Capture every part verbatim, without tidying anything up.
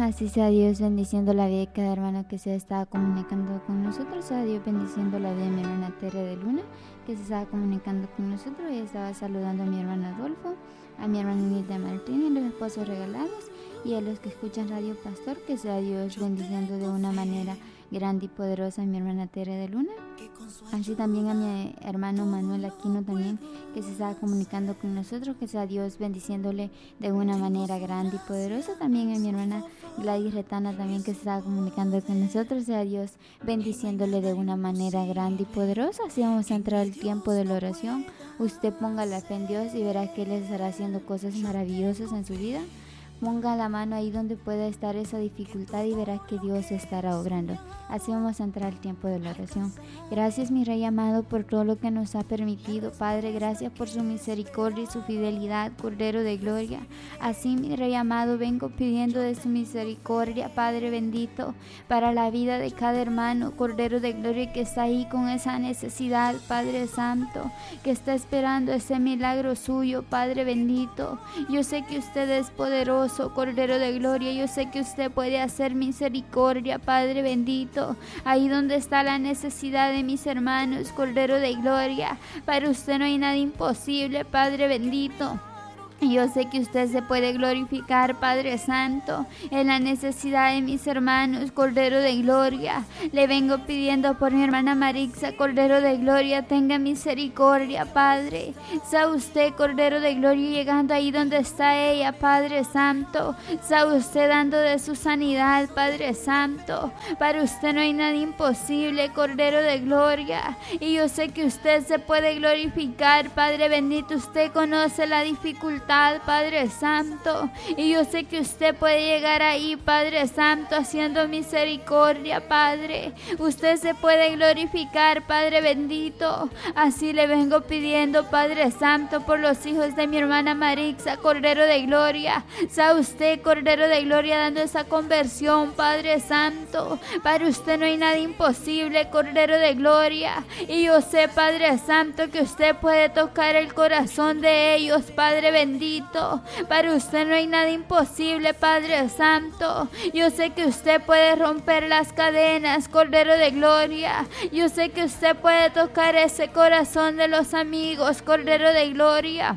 Así sea Dios bendiciendo la vida de cada hermano que se estaba comunicando con nosotros. Sea Dios bendiciendo la vida de mi hermana Tere de Luna, que se estaba comunicando con nosotros. Ella estaba saludando a mi hermano Adolfo, a mi hermana Nilda Martínez, los esposos regalados, y a los que escuchan Radio Pastor. Que sea Dios bendiciendo de una manera grande y poderosa a mi hermana Tere de Luna. Así también a mi hermano Manuel Aquino también, que se estaba comunicando con nosotros. Que sea Dios bendiciéndole de una manera grande y poderosa. También a mi hermana Gladys Retana también, que se estaba comunicando con nosotros. Sea Dios bendiciéndole de una manera grande y poderosa. Así vamos a entrar al tiempo de la oración. Usted ponga la fe en Dios y verá que Él estará haciendo cosas maravillosas en su vida. Ponga la mano ahí donde pueda estar esa dificultad y verá que Dios estará obrando. Así vamos a entrar al tiempo de la oración. Gracias, mi Rey amado, por todo lo que nos ha permitido. Padre, gracias por su misericordia y su fidelidad, Cordero de Gloria. Así, mi Rey amado, vengo pidiendo de su misericordia, Padre bendito, para la vida de cada hermano, Cordero de Gloria, que está ahí con esa necesidad, Padre Santo, que está esperando ese milagro suyo, Padre bendito. Yo sé que usted es poderoso, Cordero de Gloria. Yo sé que usted puede hacer misericordia, Padre bendito, ahí donde está la necesidad de mis hermanos, Cordero de Gloria. Para usted no hay nada imposible, Padre bendito. Y yo sé que usted se puede glorificar, Padre Santo, en la necesidad de mis hermanos, Cordero de Gloria. Le vengo pidiendo por mi hermana Marixa, Cordero de Gloria, tenga misericordia, Padre. Sea usted, Cordero de Gloria, llegando ahí donde está ella, Padre Santo. Sea usted dando de su sanidad, Padre Santo. Para usted no hay nada imposible, Cordero de Gloria. Y yo sé que usted se puede glorificar, Padre bendito. Usted conoce la dificultad, Padre Santo, y yo sé que usted puede llegar ahí, Padre Santo, haciendo misericordia, Padre. Usted se puede glorificar, Padre bendito. Así le vengo pidiendo, Padre Santo, por los hijos de mi hermana Marixa, Cordero de Gloria. Sea usted, Cordero de Gloria, dando esa conversión, Padre Santo. Para usted no hay nada imposible, Cordero de Gloria. Y yo sé, Padre Santo, que usted puede tocar el corazón de ellos, Padre bendito. Para usted no hay nada imposible, Padre Santo. Yo sé que usted puede romper las cadenas, Cordero de Gloria. Yo sé que usted puede tocar ese corazón de los amigos, Cordero de Gloria.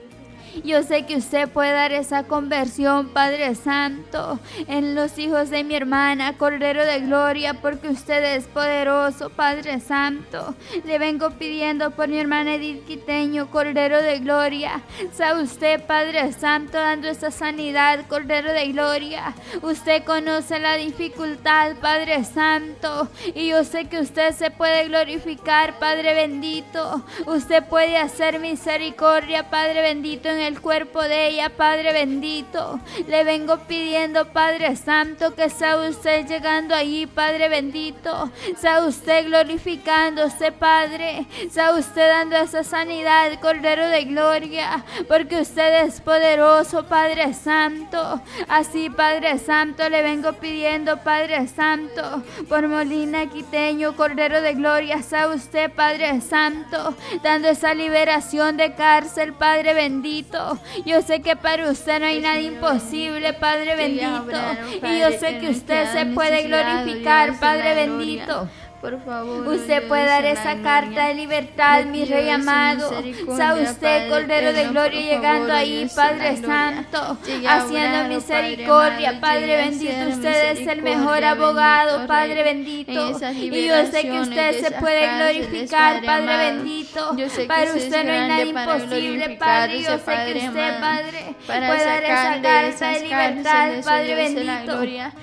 Yo sé que usted puede dar esa conversión, Padre Santo, en los hijos de mi hermana, Cordero de Gloria, porque usted es poderoso, Padre Santo. Le vengo pidiendo por mi hermana Edith Quiteño, Cordero de Gloria. Sea usted, Padre Santo, dando esa sanidad, Cordero de Gloria. Usted conoce la dificultad, Padre Santo, y yo sé que usted se puede glorificar, Padre bendito. Usted puede hacer misericordia, Padre bendito, en el cuerpo de ella, Padre bendito. Le vengo pidiendo, Padre Santo, que sea usted llegando allí, Padre bendito. Sea usted glorificándose, Padre. Sea usted dando esa sanidad, Cordero de Gloria, porque usted es poderoso, Padre Santo. Así, Padre Santo, le vengo pidiendo, Padre Santo, por Molina Quiteño, Cordero de Gloria. Sea usted, Padre Santo, dando esa liberación de cárcel, Padre bendito. Yo sé que para usted no hay nada imposible, Padre bendito. Y yo sé que usted se puede glorificar, Padre bendito. Por favor, usted puede dar esa carta de libertad, mi Rey amado. Sea usted, Cordero de Gloria, llegando ahí, Padre Santo, haciendo misericordia, Padre bendito. Usted es el mejor abogado, Padre bendito. Y yo sé que usted se puede glorificar, Padre bendito. Para usted no hay nada imposible, Padre. Yo sé que usted, Padre, puede dar esa carta de libertad, Padre bendito.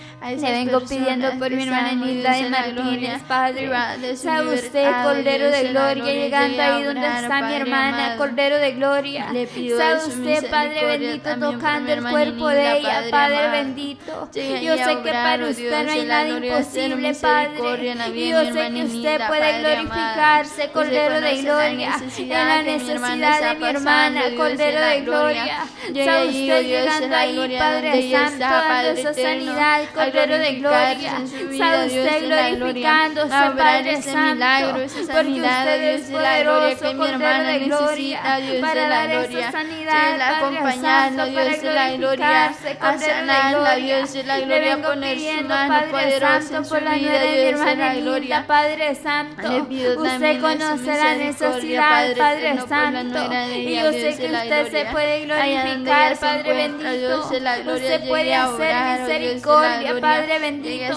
Le vengo pidiendo por mi hermana Nilda de Martínez, Padre. Sea usted, Cordero de Gloria, llegando ahí donde está mi hermana, Cordero de Gloria. Sea usted, Padre bendito, tocando el cuerpo de ella, Padre bendito. Yo sé que para usted no hay nada imposible, Padre. Y yo sé que usted puede glorificarse, Cordero de Gloria, en la necesidad de mi hermana, Cordero de Gloria. Sea usted llegando ahí, Padre Santo, dando esa sanidad, Cordero de Gloria. Sea usted glorificando, a obrar ese milagro, esa sanidad, Dios de la gloria, que mi hermana necesita, Dios de la gloria. Llévala a acompañarla, Dios de la gloria, a sanarla, Dios de la gloria, a poner su mano poderosa en su vida, Dios de la gloria. Padre Santo, usted conoce la necesidad, Padre Santo, y yo sé que usted se puede glorificar, Padre bendito. Usted puede hacer misericordia, Padre bendito.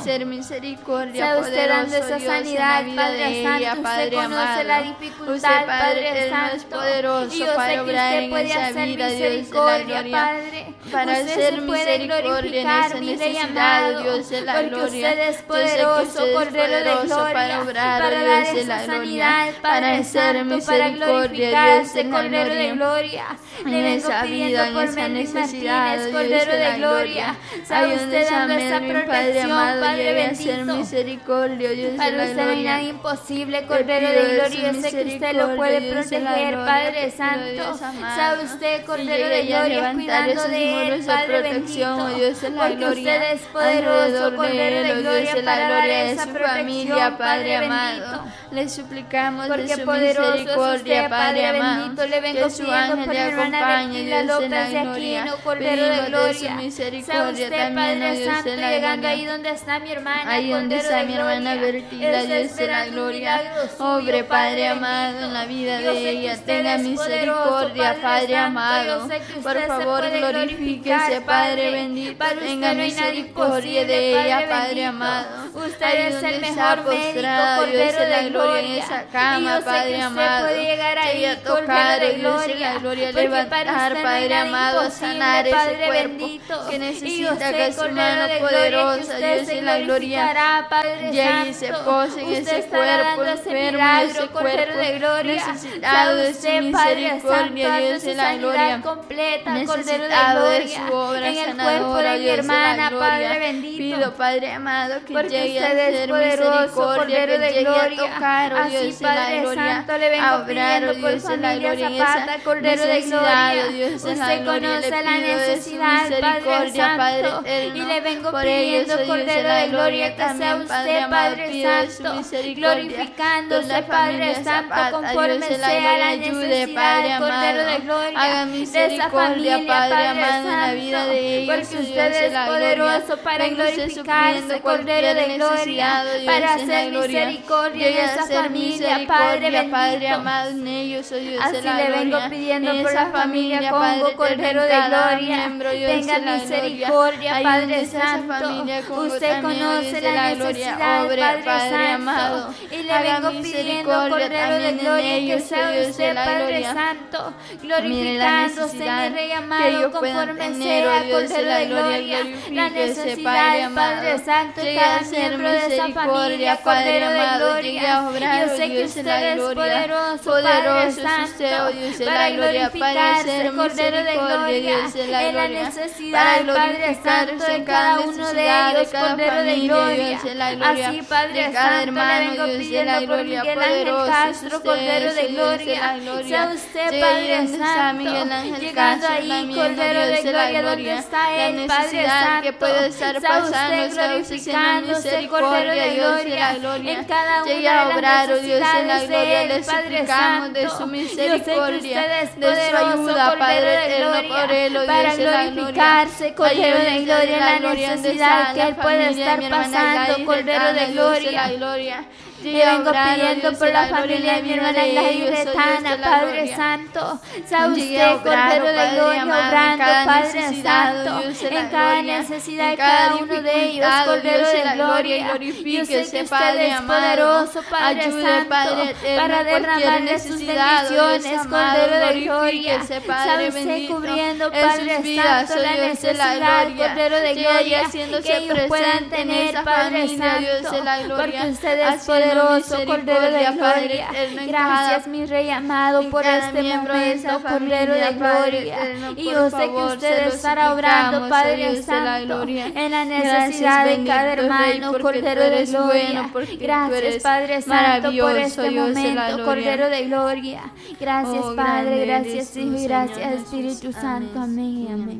Sea usted dando esa sanidad, Padre Santo. Usted conoce la dificultad, Padre Santo, y yo sé que usted puede hacer misericordia, Padre. Para hacer misericordia en esa necesidad, Dios de la gloria. Usted es poderoso, Cordero de gloria, para obrar, para Dios dar de la esa gloria, sanidad, para Padre hacer Santo, para misericordia, Dios de glorificarse, la Cordero de gloria. gloria. En Le vengo esa pidiendo vida, en por esa Melvin necesidad, Martínez, Dios Cordero de de la gloria. Sea Ayúdame usted a dando esa Melvin, Padre protección, amado, Padre llegue a hacer bendito. misericordia, Dios de Para la usted no hay nada gloria. imposible, Cordero de gloria. Yo sé que usted lo puede proteger, Padre Santo. Sea usted, Cordero de gloria, cuidando de él, Padre bendito. Porque usted es poderoso, Cordero de gloria, para dar esa protección, Padre bendito. Le suplicamos de Porque su poderoso es misericordia, usted, Padre Padre amado, bendito. Le vengo que su pidiendo ángel por le mi hermana acompañe, Bertila Dios de López la de gloria. Aquino, Cordero de Pedimos de su gloria. Sea misericordia usted, también, oh Padre Dios Santo, de la llegando gloria. ahí donde está mi hermana, Ahí donde Cordero está de mi hermana gloria. Bertila, Está Dios de la esperando un gloria. milagro suyo, Obre, Padre bendito. amado, en la vida Yo de sé que ella. usted Tenga es misericordia, poderoso, Padre Santo. amado. Yo sé que usted Por se favor, puede glorifíquese, glorificar, Padre bendito. Para usted Tenga no hay nada misericordia imposible, de ella, Padre Padre bendito. amado. Usted Ahí es donde el está mejor médico, postrada, Dios Cordero de la de gloria, en gloria. esa Y cama, yo sé Padre que usted amado. puede llegar ahí, Ella Cordero tocar, de Dios de gloria. la gloria, Porque para levantar, usted no hay Padre nada amado, imposible, sanar ese Padre cuerpo bendito. que Y yo necesita sé, que su Cordero mano de gloria, que poderosa, usted Dios se de la gloria, glorificará, Padre llegue y se Santo. pose en Usted ese estará cuerpo dando ese enfermo, milagro, ese Cordero cuerpo de gloria. necesitado de su Sea usted, Padre misericordia, Santo, dando Dios su de la sanidad gloria. completa, Cordero de Necesitado de gloria, su obra en el cuerpo sanadora, de mi Dios de la hermana, gloria. Padre bendito. Pido, Padre amado, que Porque llegue a usted es hacer poderoso, misericordia, Cordero que de llegue gloria. a tocar, oh Así, Dios de la Padre gloria, Santo, le vengo a obrar, pidiendo oh por Dios de la familia gloria, en Zapata, esa Cordero de necesidad, gloria. oh Dios de la Usted gloria, le conoce la pido de su necesidad, Padre misericordia, Padre Santo, eterno. y le vengo Por ellos, pidiendo, oh Dios de Cordero la de gloria, que sea también, Padre usted, amado, Padre pido de su Santo, misericordia. glorificándose, Toda la Padre familia Santo, Zapata, conforme Dios de la sea la gloria, ayude, Padre necesidad, Cordero amado. de gloria, Haga de esa misericordia, familia, Padre Padre amado, en la vida Santo, de ellos, porque oh usted Dios de es la poderoso gloria. para Venga usted glorificarse, supliendo Cordero cualquier de gloria, necesidad, oh Dios para de la hacer gloria. misericordia en Llegue a esa hacer familia, Padre misericordia, Padre bendito. amado, en ellos, oh Dios Así de la le vengo gloria. pidiendo En por esa la familia Padre Congo, eterno, Cordero en de cada gloria. miembro, Dios Tenga de la misericordia, gloria. Padre Ayúdese a esa Santo. familia Congo Usted también, oh conoce Dios de la la gloria. necesidad, Obre, Padre Padre amado. Santo. Y le Haga vengo pidiendo, misericordia Cordero de también en gloria, que ellos, sea oh Dios de usted, la Padre gloria. Santo, Mire la glorificándose, necesidad mi Rey que amado, ellos puedan conforme tener, oh sea, Dios de Cordero la de gloria, gloria. La glorifíquese, Padre necesidad, Padre amado. Santo, de Llegue a cada hacer miembro de esa misericordia, familia, Padre Cordero de amado. Llegue a gloria. obrar, Yo oh sé que Dios de usted la es gloria. poderoso, Poderoso Padre es usted, oh Santo, Dios de para la gloria, para glorificarse, hacer Cordero de misericordia, gloria, Dios de la en la gloria. necesidad, Para Padre glorificarse Santo, de en cada cada uno de necesidad de ellos, cada Cordero de familia, gloria. Dios de la gloria. Así, Padre De cada Santo, le hermano, vengo Dios de pidiendo la por gloria, Miguel Ángel poderoso es Castro, usted, Cordero de Dios de gloria. la gloria. Sea usted, Llegue Padre donde está Miguel Santo, Ángel llegando Castro ahí, también, Cordero oh de Dios de la gloria, donde gloria. está La él, Padre necesidad Santo. que puede estar Sea pasando, usted sea usted haciendo glorificándose, Cordero misericordia, de Dios de la gloria, gloria. en cada una de Llegue a las obrar, oh Dios de la necesidades gloria, de le él, Padre suplicamos de Santo. su Yo sé que misericordia, usted es de su poderoso, ayuda, Cordero Padre de eterno, gloria, por él, oh para Dios de la gloria. glorificarse, Cordero de Ayúdese gloria, en la gloria, donde necesidad está que la él puede familia, estar mi hermana pasando, Gladys Cordero de Retana, Dios de la gloria. gloria. Le Llegue a vengo obrar, oh pidiendo Dios por de la gloria, en familia la de mi vida hermana de Gladys ellos, oh Dios Retana, de la Padre gloria. Santo. Sea Llegue a usted, obrar, Cordero oh de Padre gloria, amado, en obrando, cada Padre necesidad, oh Santo, Dios de la en cada gloria, necesidad en de cada cada uno de ellos, dificultad, oh Cordero Dios de de la gloria, gloria. Yo sé glorifíquese, que usted Padre es amado. poderoso, Padre Ayude, Santo, Padre eterno, para cualquier derramarle sus necesidad, oh Dios bendiciones, amado, Cordero de gloria. glorifíquese, Sea Padre usted bendito, cubriendo, en Padre sus vidas, Santo, oh la Dios de la necesidad, gloria. Cordero de Llegue gloria, haciéndose que ellos puedan presente en tener, esa Padre familia, Dios de Santo, la gloria, porque usted es haciendo poderoso, Cordero de misericordia, Padre gloria. eterno, en Gracias, cada- mi Rey amado, en por cada este miembro de esa momento, Cordero de familia, Padre gloria. eterno, Y por yo sé que favor, se usted lo estará obrando, suplicamos, oh Padre Dios de la Santo, gloria. en la Gracias, necesidad de cada bendito Rey, hermano, porque Cordero tú de eres gloria. bueno, porque tú Gracias, eres Padre Santo, por maravilloso, este Dios de la momento, gloria. Cordero de gloria. Gracias, Oh, Padre, grande gracias, eres tú, Hijo, y Señor gracias, Jesús. Espíritu Santo. Amén. Amén y amén.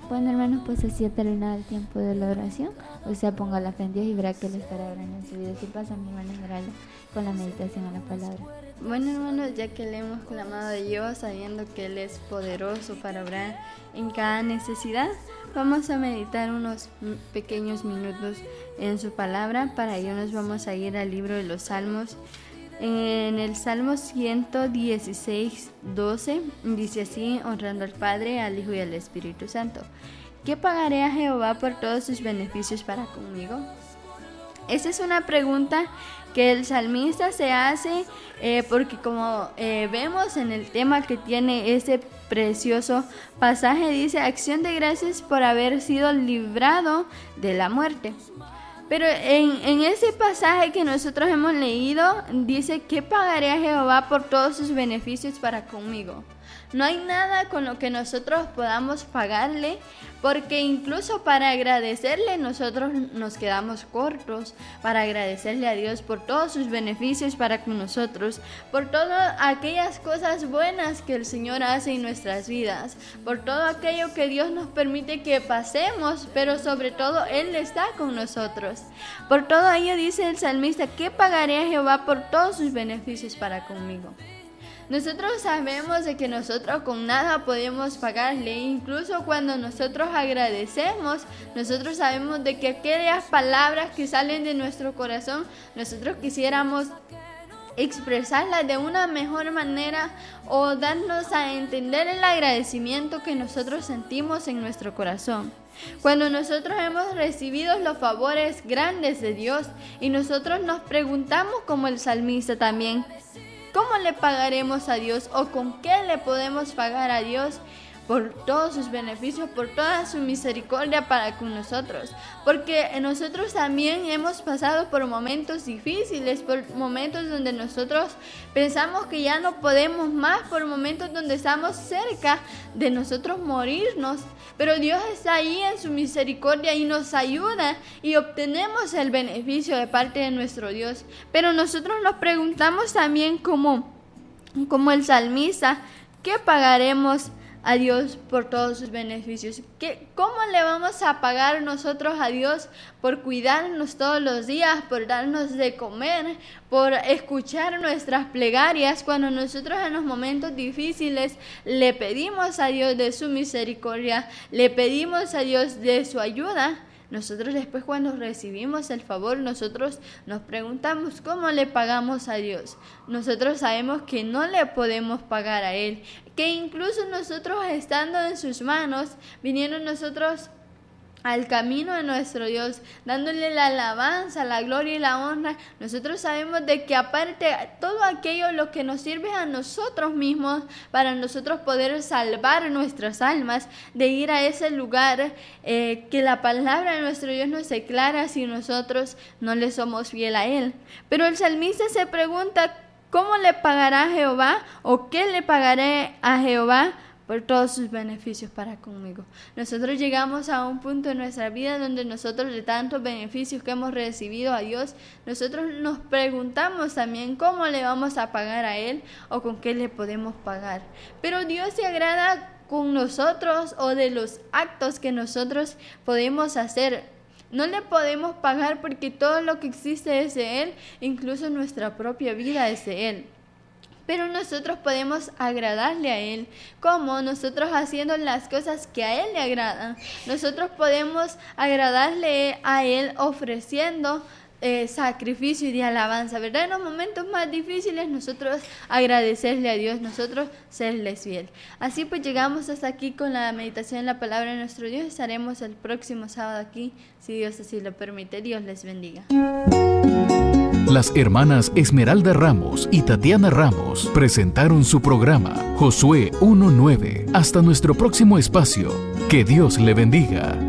Bueno, hermanos, pues así ha terminado el tiempo de la oración. O sea, ponga la fe en Dios y verá que Él estará orando en su vida. Si pasa, mi hermana Esmeralda, con la meditación a la palabra. Bueno, hermanos, ya que le hemos clamado a Dios, sabiendo que Él es poderoso para obrar en cada necesidad, vamos a meditar unos pequeños minutos en su palabra. Para ello nos vamos a ir al libro de los Salmos. En el Salmo ciento dieciséis, doce, dice así, honrando al Padre, al Hijo y al Espíritu Santo. ¿Qué pagaré a Jehová por todos sus beneficios para conmigo? Esa es una pregunta que el salmista se hace eh, porque como eh, vemos en el tema que tiene ese precioso pasaje, dice acción de gracias por haber sido librado de la muerte. Pero en, en ese pasaje que nosotros hemos leído, dice que pagaré a Jehová por todos sus beneficios para conmigo. No hay nada con lo que nosotros podamos pagarle, porque incluso para agradecerle nosotros nos quedamos cortos, para agradecerle a Dios por todos sus beneficios para con nosotros, por todas aquellas cosas buenas que el Señor hace en nuestras vidas, por todo aquello que Dios nos permite que pasemos, pero sobre todo Él está con nosotros. Por todo ello dice el salmista, ¿qué pagaré a Jehová por todos sus beneficios para conmigo? Nosotros sabemos de que nosotros con nada podemos pagarle, incluso cuando nosotros agradecemos, nosotros sabemos de que aquellas palabras que salen de nuestro corazón, nosotros quisiéramos expresarlas de una mejor manera o darnos a entender el agradecimiento que nosotros sentimos en nuestro corazón. Cuando nosotros hemos recibido los favores grandes de Dios y nosotros nos preguntamos como el salmista también, ¿cómo le pagaremos a Dios o con qué le podemos pagar a Dios por todos sus beneficios, por toda su misericordia para con nosotros? Porque nosotros también hemos pasado por momentos difíciles, por momentos donde nosotros pensamos que ya no podemos más, por momentos donde estamos cerca de nosotros morirnos. Pero Dios está ahí en su misericordia y nos ayuda y obtenemos el beneficio de parte de nuestro Dios. Pero nosotros nos preguntamos también como, como el salmista, ¿qué pagaremos a Dios por todos sus beneficios? ¿Qué, ¿Cómo le vamos a pagar nosotros a Dios por cuidarnos todos los días, por darnos de comer, por escuchar nuestras plegarias cuando nosotros en los momentos difíciles le pedimos a Dios de su misericordia, le pedimos a Dios de su ayuda? Nosotros después cuando recibimos el favor, nosotros nos preguntamos cómo le pagamos a Dios. Nosotros sabemos que no le podemos pagar a Él, que incluso nosotros estando en sus manos, viniendo nosotros al camino de nuestro Dios, dándole la alabanza, la gloria y la honra, nosotros sabemos de que aparte todo aquello lo que nos sirve a nosotros mismos, para nosotros poder salvar nuestras almas, de ir a ese lugar eh, que la palabra de nuestro Dios nos declara si nosotros no le somos fiel a Él. Pero el salmista se pregunta, ¿cómo le pagará a Jehová o qué le pagaré a Jehová por todos sus beneficios para conmigo? Nosotros llegamos a un punto en nuestra vida donde nosotros, de tantos beneficios que hemos recibido a Dios, nosotros nos preguntamos también cómo le vamos a pagar a Él o con qué le podemos pagar. Pero Dios se agrada con nosotros o de los actos que nosotros podemos hacer. No le podemos pagar porque todo lo que existe es de Él, incluso nuestra propia vida es de Él. Pero nosotros podemos agradarle a Él, como nosotros haciendo las cosas que a Él le agradan. Nosotros podemos agradarle a Él ofreciendo eh, sacrificio y de alabanza, ¿verdad? En los momentos más difíciles nosotros agradecerle a Dios, nosotros serle fiel. Así pues llegamos hasta aquí con la meditación en la palabra de nuestro Dios. Estaremos el próximo sábado aquí, si Dios así lo permite. Dios les bendiga. Las hermanas Esmeralda Ramos y Tatiana Ramos presentaron su programa Josué uno nueve. Hasta nuestro próximo espacio. Que Dios le bendiga.